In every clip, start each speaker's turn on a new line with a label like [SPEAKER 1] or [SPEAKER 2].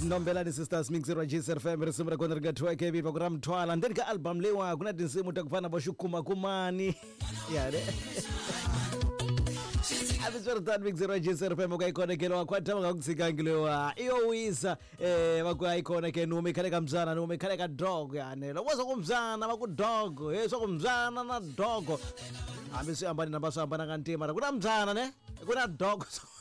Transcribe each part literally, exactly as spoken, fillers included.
[SPEAKER 1] Nombelani sisters mixer G S R F M risumra kona ringathiwa K B pakura mthwala ndeni ka album lewa kuna tinsimu takufana boshukuma kumani yare Abiswara tan mixer G S R F M ukaikona kelwa kwatama ngakutsika ngilewa iyo wisa eh bakuikona ke nume kale kamzana nume kale ka dog yani lowaza kumzana baku dog eh so kumzana na dog ambisi ambani nabaso ambana kantima kuna mzana ne kuna dog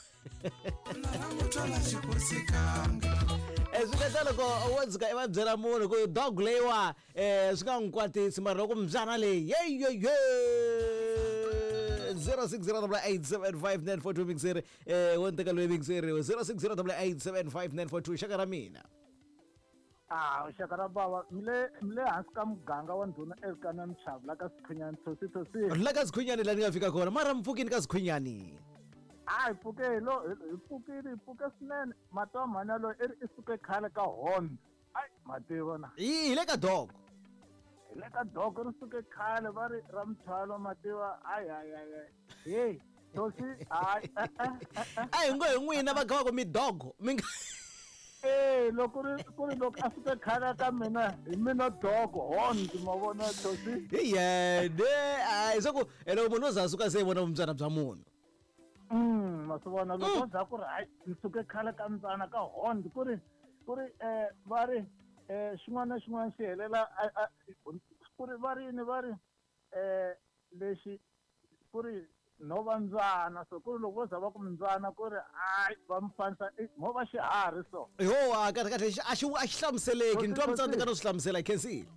[SPEAKER 1] Ezikatala ko wazika ebadzera muno ko dog lewa eh sikangikwati simara ko mzana le ye ye ye zero six zero eight seven five nine four two mixere eh wonteka lo mixere zero six zero eight seven five nine four two shakara mina
[SPEAKER 2] Ah shakara baba mle mle haska mganga wa nduna ekana mchavla ka sikhunyani thosi thosi
[SPEAKER 1] la ka sikhunyani la ngafika khona mara mfukini ka sikhunyani
[SPEAKER 2] Ay puke lo puke ri puke snene matwa mana lo eri isuke khale ka hon ay mativa na
[SPEAKER 1] i le ka dog
[SPEAKER 2] le ka dog ri suke khale bari ramthalo mativa ay ay ay hey thosi ay
[SPEAKER 1] ay ngo ngwina ba gawa ko mi dog mi
[SPEAKER 2] eh loko ri ku ri loko asuke khale ka mina hi mina dog hon timavona thosi
[SPEAKER 1] yeah de ay soko elo munhu zasuka sebona umtsana bya munhu
[SPEAKER 2] Mm masivona loko za ku ri hayi nsuke khale ka ntsana ka hond ku ri ku ri eh va ri eh xin'wana na xin'wana xi helela ku ri va ri ni va ri eh lexi ku ri no va ndzana so ku ri loko za va ku mindzana ku ri hayi va mfanisa mo va xiharhi so
[SPEAKER 1] yo kahle kahle a xi a xi hlamuseleki ntwa mtsandzi ka no swi hlamusela khensile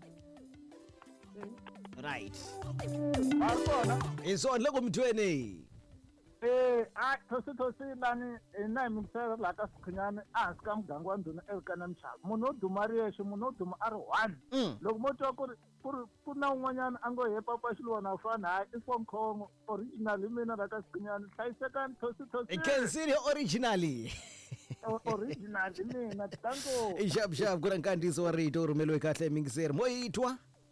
[SPEAKER 1] right
[SPEAKER 2] va ri kona
[SPEAKER 1] hi swona loko mthweni
[SPEAKER 2] Eh a thosi thosi lani na hi mixer la ka sikhunyani a hansi ka muganga wa ndhuna evikana mchava munhu wo duma ri yexe munhu wo duma a ri one loko mo twa ku ri ku ri ku na un'wanyana a ngo he papa xiluvana fana hayi i fonkhongo original hi mina la ka sikhunyani hlayisekani thosi thosi
[SPEAKER 1] khensile originally
[SPEAKER 2] original hi mina tango
[SPEAKER 1] xap xap ku ri nkandziyiso wa rito u rhumeliwe kahle emingiseri mo yitwa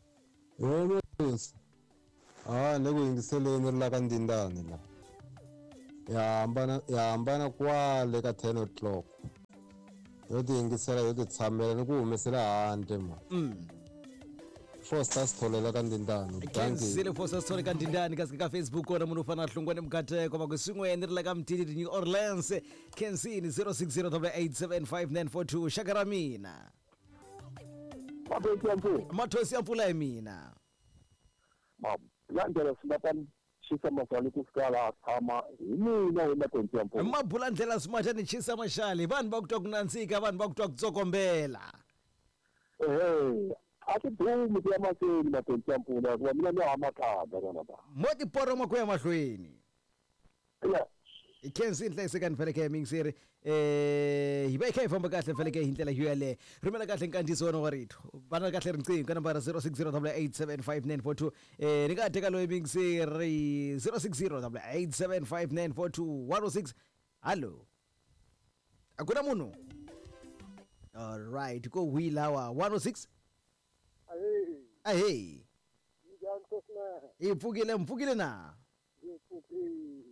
[SPEAKER 3] Yes. Ah le ku yingiseleni ri la ka ndindani la ya hambana ya hambana kwale ka ten o'clock yo ti yingisela yo ti tshamela ni ku humesela handle ma
[SPEAKER 1] mm
[SPEAKER 3] Foster Sitholela ka ndindani
[SPEAKER 1] khensile Foster Sitholela ka ndindani kasika ka Facebook kona munhu ufana hlungwane mukateko va ku swin'weni ri la ka mtiti New Orleans khensini zero six zero eight seven five nine four two shakara mina
[SPEAKER 4] Mabeki yampu.
[SPEAKER 1] mathosi ya mpfula hi mina
[SPEAKER 4] Mab. Landela sinapani shisa masali kusikala tshama hi mina wena twenty yampu.
[SPEAKER 1] mabula ndlela smarta ni chisa mashali vanhu va kutwa ku nandzika vanhu va kutwa ku tsokombela
[SPEAKER 4] Eh. Ati dumi ya maseli na twenty yampu na kwa mina ni amakhada kana ba.
[SPEAKER 1] mo tiporo ku ya mahlweni
[SPEAKER 4] Yeah.
[SPEAKER 1] ikhensini hlayiseka ni faneke mingiseri eh hi va kha hi famba kahle faneke hi ndlela yo yale rhumela kahle nkandziyiso wona wa rito vana kahle riqingho ka nambara zero six zero eight seven five nine four two eh ni nga teka loyi mingiseri zero six zero eight seven five nine four two one oh six hallo akuna munhu all right ko wheelawa one oh six
[SPEAKER 4] Hey.
[SPEAKER 1] ahey
[SPEAKER 4] Njani Nkosina?
[SPEAKER 1] ipfukile mpfukile na
[SPEAKER 4] Ngiphuki.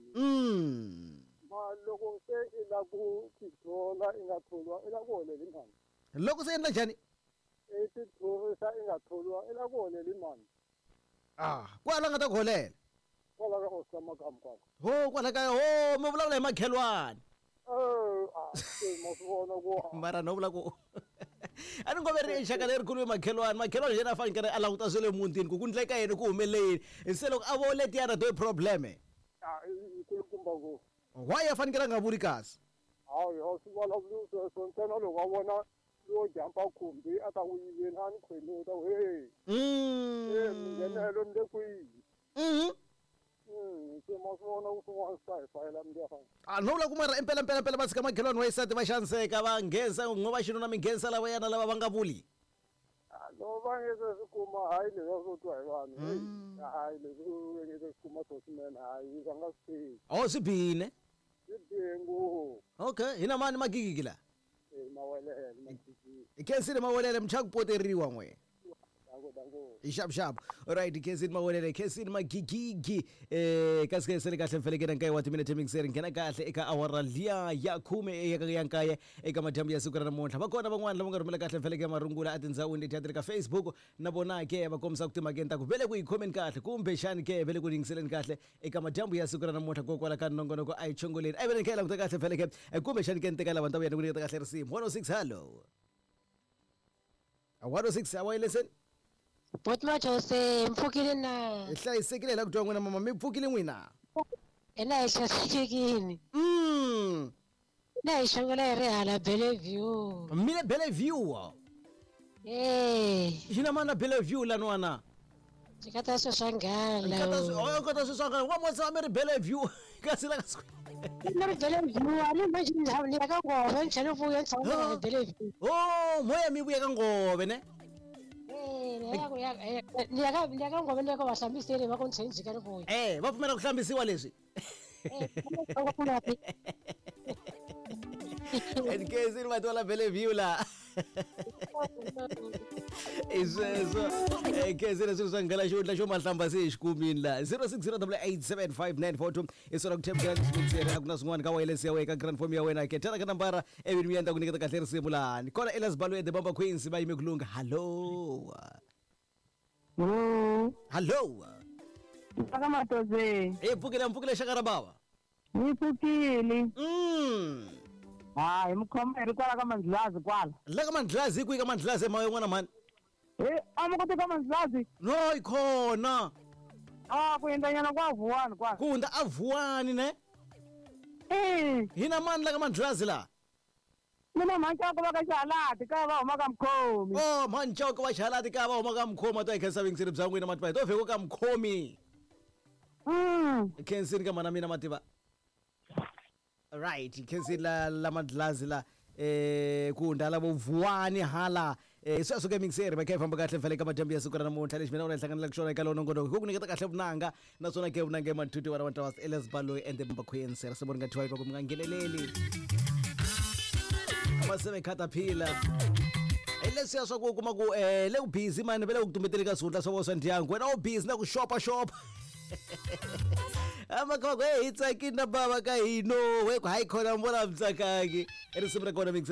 [SPEAKER 1] mm
[SPEAKER 4] Ma loko se ila ku tithola ingatholwa ila kuholela imali.
[SPEAKER 1] loko se endla njhani
[SPEAKER 4] E tithola ingatholwa ila kuholela imali.
[SPEAKER 1] ah kwala nga ta ku holela
[SPEAKER 4] Kwala ka Oscar Makam kwakho.
[SPEAKER 1] ho kwala kaya ho mi vulavula hi makhelwani
[SPEAKER 4] Eh ah se masivona ku
[SPEAKER 1] mara no vula ku a ni ngo ve ri exaka lerikulu hi makhelwani makhelwani yena a fanekele a languta swe le mutini ku ku ndleka yini ku humeleli se loko a vo letiyana to hi probleme
[SPEAKER 4] ah ikulukumba ku.
[SPEAKER 1] why a fanekele a nga vuli kasi
[SPEAKER 4] Hayi awusibala vuso sontana loko wabona lo jampa khumbi ata ku yivela ni khwelota hey. Eh
[SPEAKER 1] mm
[SPEAKER 4] ngenelo nde kuyi.
[SPEAKER 1] mhm
[SPEAKER 4] Mm se masivona ku swin'wana swi ta hi fayela mi ya fana.
[SPEAKER 1] a no vula ku mara impela mpela mpela va tshika makhelwani wa xisati va xaniseka va nghenisa ngo va xinuna mi nghenisa lava yana lava va nga vuli
[SPEAKER 4] No va ngeze sikuma hayi leswo swo twa hi vanhu hey hayi leswo ngeze sikuma swo swinene hayi va nga swi
[SPEAKER 1] o swi bihile
[SPEAKER 4] sidengu
[SPEAKER 1] okay hina mani magigiki la
[SPEAKER 4] eh mawelele matiki
[SPEAKER 1] i khensile mawelele mi cha ku poteriwa n'we
[SPEAKER 4] ako dango
[SPEAKER 1] Sharp sharp. Alright, Kesin mawelele, Kesin magigigi. Eh kaske sele kahle mfeleke nka wathi mina timing seri ngena kahle eka awara liya ya khume eka yankaye eka madhambi ya siku ra namuntlha. Bakona van'wana lava nga rhumela kahle mfeleke marungula atindhawini leti ka Facebook na bona ke va kombisa ku timakenta ku vele ku yi khomen kahle kumbe xani ke vele ku yingiseleni kahle eka madhambi ya siku ra namuntlha kokwala ka nongonoko a yi chongoleni. Ai vele khela ku ta kahle mfeleke kumbe xani ke nteka lava ntavu ya ku nyiketa kahle risimu. one oh six hello. one oh six awa listen.
[SPEAKER 5] Botma Jose mfukile na
[SPEAKER 1] Hlayisekile la kuthiwa n'wina mama mi pfukile n'wina.
[SPEAKER 5] ena hi hlayisekile
[SPEAKER 1] Mm.
[SPEAKER 5] na hi xongela hi rihala Bellevue
[SPEAKER 1] Mine Bellevue.
[SPEAKER 5] eh
[SPEAKER 1] Xina mana Bellevue la nwana.
[SPEAKER 5] xikata swo swa nghala
[SPEAKER 1] Kata oh kata swisanga wa motsa mi ri Bellevue. Kasi la ka
[SPEAKER 5] na ri Bellevue ani manje ndhawu ka ngove nchana vuya nchana Bellevue
[SPEAKER 1] Oh, moya mi vuya ka ngove ne.
[SPEAKER 5] eh ya ya ya ka ya ka ngove ndeka vahlambiseli va ku ntsenzi ka vuya
[SPEAKER 1] Eh, va pfumela ku hlambisiwa leswi.
[SPEAKER 5] eh va ku na
[SPEAKER 1] En kesi ri vatwala Bellevue la. Isweso. Eh kesi leswi swa ngala xo tla xo mahlamba se xikumini la. zero six zero eight eight seven five nine four two. Isora ku themba ku a ku na swin'wana ka wireless ya wena ka grand form ya wena ke tela ka nambara evi mi yenda ku nyiketa kahle risimu lani. Kona Elias Balo at the Bamba Queens ba yime kulunga. Hello.
[SPEAKER 2] Oh,
[SPEAKER 1] Hello.
[SPEAKER 2] aka matoze.
[SPEAKER 1] Eh pfukile mpfukile xaka ra bava.
[SPEAKER 2] Ni pfukile.
[SPEAKER 1] Mm.
[SPEAKER 2] Ah, hi mukhoma hi ri kwala ka Mandlazi kwala.
[SPEAKER 1] La ka mandlazi ku ka mandlazi ma yin'wana mani.
[SPEAKER 2] Eh, ama ku ka Mandlazi.
[SPEAKER 1] No ikhona.
[SPEAKER 2] Ah, ku endla nyana kwa Vuwani kwala.
[SPEAKER 1] Kunda avuwani ne.
[SPEAKER 2] Eh,
[SPEAKER 1] Hina mani la ka mandlazi la.
[SPEAKER 2] mina mhanja ko va ka Xalati ka va huma ka Mkhomi.
[SPEAKER 1] Oh manchoko wa xalati ka va huma ka mkhoma to ikhensa vingisiri bya n'wina matiba to fiko ka mkhomi.
[SPEAKER 2] Mm.
[SPEAKER 1] Khensini ka mana mina matiba. Right, khensi la la mandlazi la eh kunda la vuwani hala eh sweswo ke mingiseri va khe famba kahle mfele ka madhambi ya siku ra namuntlha lexi mina u na hlanganela ku xona eka lowu nongonoko ku ku nyiketa kahle vunanga naswona ke vunanga mathuti wa vanhu was Elias Baloyi and the Bamba Queens ra se nga thiwa ku mi nga ngheneleli amaseve caterpillar elesiya swa ku kuma ku eh le ku busy mani vele ku tumbetele ka sundla swa voswa ndyangu wena u busy na ku shopa shopa ama kwa hey it's like in baba ka hino we ku hayi khona mbona mtsakaki erisimu ra kona mix